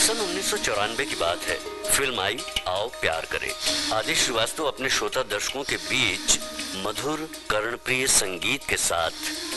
सन 1994 की बात है। फिल्म आई आओ प्यार करें। आदिश श्रीवास्तव अपने श्रोता दर्शकों के बीच मधुर कर्णप्रिय संगीत के साथ